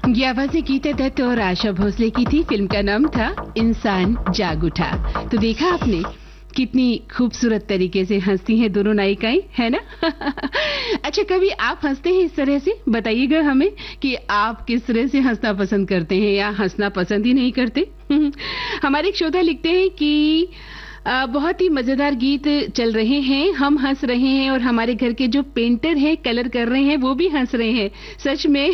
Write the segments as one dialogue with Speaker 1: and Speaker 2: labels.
Speaker 1: ये आवाजें गीता दत्त और आशा भोसले की थी। फिल्म का नाम था इंसान जाग उठा। तो देखा आपने कितनी खूबसूरत तरीके से हंसती हैं दोनों नायिकाएं, है ना? अच्छा, कभी आप हंसते हैं इस तरह से? बताइएगा हमें कि आप किस तरह से हंसना पसंद करते हैं या हंसना पसंद ही नहीं करते। हमारे एक श्रोता लिखते हैं कि बहुत ही मजेदार गीत चल रहे हैं, हम हंस रहे हैं और हमारे घर के जो पेंटर हैं कलर कर रहे हैं वो भी हंस रहे हैं। सच में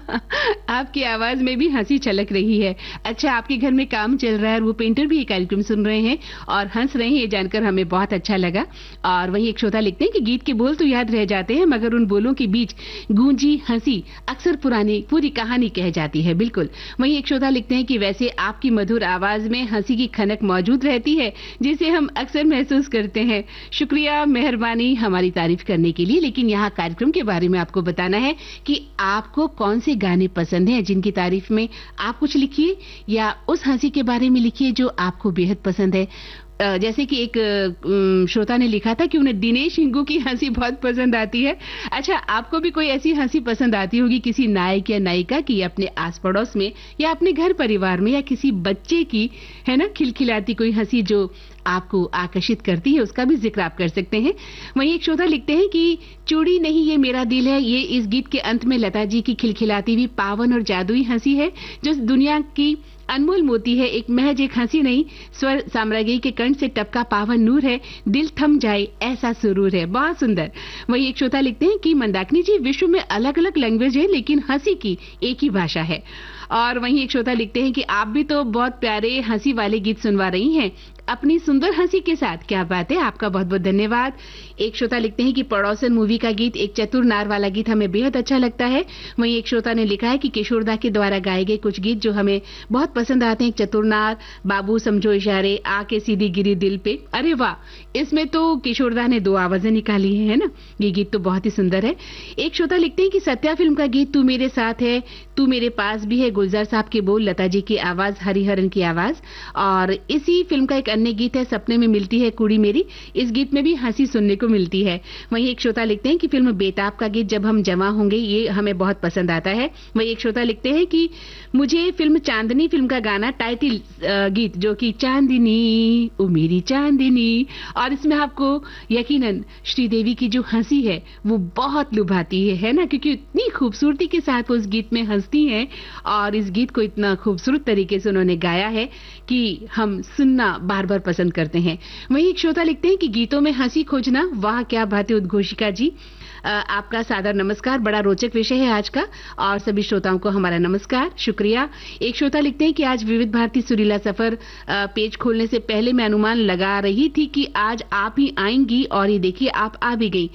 Speaker 1: आपकी आवाज में भी हंसी छलक रही है। अच्छा, आपके घर में काम चल रहा है और वो पेंटर भी ये कार्यक्रम सुन रहे हैं और हंस रहे हैं, ये जानकर हमें बहुत अच्छा लगा। और वहीं एक श्रोता लिखते हैं कि गीत के बोल तो याद रह जाते हैं मगर उन बोलों के बीच गूंजी हंसी अक्सर पुरानी पूरी कहानी कह जाती है। बिल्कुल। वहीं एक श्रोता लिखते हैं कि वैसे आपकी मधुर आवाज में हंसी की खनक मौजूद रहती है जिसे हम अक्सर महसूस करते हैं। शुक्रिया, मेहरबानी हमारी तारीफ करने के लिए। लेकिन यहाँ कार्यक्रम के बारे में आपको बताना है कि आपको कौन से गाने पसंद हैं जिनकी तारीफ में आप कुछ लिखिए या उस हंसी के बारे में लिखिए जो आपको बेहद पसंद है। जैसे कि एक श्रोता ने लिखा था कि उन्हें दिनेश हिंगू की हंसी बहुत पसंद आती है। अच्छा, आपको भी कोई ऐसी हंसी पसंद आती होगी किसी नायक या नायिका की, अपने आस पड़ोस में या अपने घर परिवार में या किसी बच्चे की, है ना, खिलखिलाती कोई हंसी जो आपको आकर्षित करती है, उसका भी जिक्र आप कर सकते हैं। वहीं एक श्रोता लिखते हैं कि चूड़ी नहीं ये मेरा दिल है, ये इस गीत के अंत में लता जी की खिलखिलाती हुई पावन और जादुई हंसी है जो दुनिया की अनमोल मोती है। एक महज एक हंसी नहीं, स्वर साम्राज्ञी के कंठ से टपका पावन नूर है, दिल थम जाए ऐसा सुरूर है। बहुत सुंदर। वही एक श्रोता लिखते हैं कि मंदाकिनी जी, विश्व में अलग अलग लैंग्वेज है लेकिन हंसी की एक ही भाषा है। और वहीं एक श्रोता लिखते हैं कि आप भी तो बहुत प्यारे हंसी वाले गीत सुनवा रही हैं अपनी सुंदर हंसी के साथ। क्या बात है, आपका बहुत बहुत धन्यवाद। एक श्रोता लिखते हैं कि पड़ोसन मूवी का गीत, एक चतुर नार वाला गीत हमें बेहद अच्छा लगता है। वहीं एक श्रोता ने लिखा है कि किशोरदा के द्वारा गाए गए कुछ गीत जो हमें बहुत पसंद आते हैं, चतुर नार, बाबू समझो इशारे, आके सीधी गिरी दिल पे। अरे वाह, इसमें तो किशोरदा ने 2 आवाजें निकाली है ना। ये गीत तो बहुत ही सुंदर है। एक श्रोता लिखते हैं कि सत्या फिल्म का गीत तू मेरे साथ है तू मेरे पास भी है, गुलजार साहब के बोल, लता जी की आवाज, हरिहरन की आवाज। और इसी फिल्म का एक अन्य गीत है सपने में मिलती है कुड़ी मेरी। इस गीत में भी हंसी सुनने को मिलती है। वहीं एक श्रोता लिखते हैं कि फिल्म बेताब का गीत जब हम जमा होंगे, ये हमें बहुत पसंद आता है। वहीं एक श्रोता लिखते हैं कि मुझे फिल्म चांदनी फिल्म का गाना टाइटल गीत जो कि चांदनी ओ मेरी चांदनी, और इसमें आपको यकीनन श्रीदेवी की जो हंसी है वो बहुत लुभाती है ना, क्योंकि इतनी खूबसूरती के साथ वो उस गीत में हंसती हैं और इस गीत को इतना खूबसूरत तरीके से उन्होंने गाया है कि हम सुनना बार बार पसंद करते हैं। वहीं एक श्रोता लिखते हैं कि गीतों में हंसी खोजना, वाह क्या बात है उद्घोषिका जी। आपका सादर नमस्कार, बड़ा रोचक विषय है आज का और सभी श्रोताओं को हमारा नमस्कार, शुक्रिया। एक श्रोता लिखते हैं कि आज विविध भारती सुरीला सफर पेज खोलने से पहले मैं अनुमान लगा रही थी कि आज आप ही आएंगी और ये देखिए आप आ भी गई।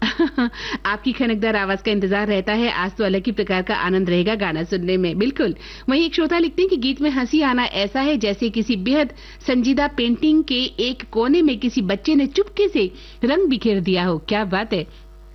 Speaker 1: आपकी खनकदार आवाज का इंतजार रहता है, आज तो अलग ही प्रकार का आनंद रहेगा गाना सुनने में। बिल्कुल। वहीं एक श्रोता लिखते हैं कि गीत में हंसी आना ऐसा है जैसे किसी बेहद संजीदा पेंटिंग के एक कोने में किसी बच्चे ने चुपके से रंग बिखेर दिया हो। क्या बात है।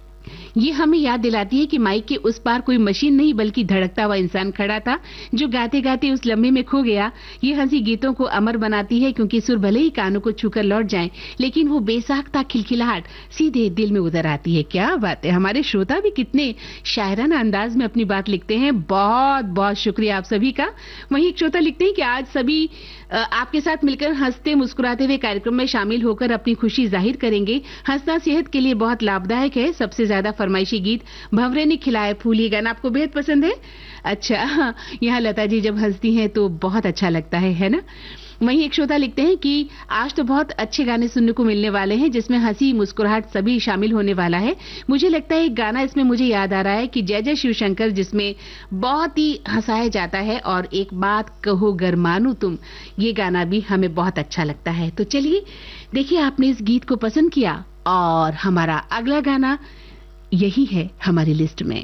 Speaker 1: ये हमें याद दिलाती है कि माइक के उस पार कोई मशीन नहीं बल्कि धड़कता हुआ इंसान खड़ा था जो गाते गाते उस लम्हे में खो गया। ये हंसी गीतों को अमर बनाती है क्योंकि सुर भले ही कानों को छूकर लौट जाएं लेकिन वो बेसाख्ता खिलखिलाहट सीधे दिल में उतर आती है। क्या बात है। हमारे श्रोता भी कितने शायराना अंदाज में अपनी बात लिखते हैं। बहुत बहुत शुक्रिया आप सभी का। वहीं एक श्रोता लिखते हैं कि आज सभी आपके साथ मिलकर हंसते मुस्कुराते हुए कार्यक्रम में शामिल होकर अपनी खुशी जाहिर करेंगे। हंसना सेहत के लिए बहुत लाभदायक है। सबसे ज्यादा फरमाइशी गीत भंवरे ने खिलाए फूल, ये गाना आपको बेहद पसंद है। अच्छा, यहाँ लता जी जब हंसती हैं तो बहुत अच्छा लगता है ना। वहीं एक श्रोता लिखते हैं कि आज तो बहुत अच्छे गाने सुनने को मिलने वाले हैं जिसमें हंसी मुस्कुराहट सभी शामिल होने वाला है। मुझे लगता है एक गाना इसमें मुझे याद आ रहा है कि जय जय शिव शंकर, जिसमें बहुत ही हंसाया जाता है और एक बात कहो गर मानो तुम, ये गाना भी हमें बहुत अच्छा लगता है। तो चलिए देखिए, आपने इस गीत को पसंद किया और हमारा अगला गाना यही है हमारी लिस्ट में।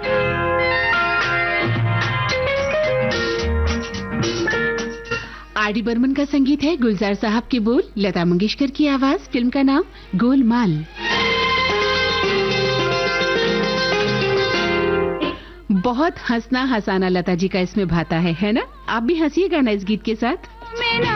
Speaker 1: आर.डी. बर्मन का संगीत है, गुलजार साहब के बोल, लता मंगेशकर की आवाज, फिल्म का नाम गोलमाल। बहुत हंसना हंसाना लता जी का इसमें भाता है ना। आप भी हंसिएगा ना इस गीत के साथ।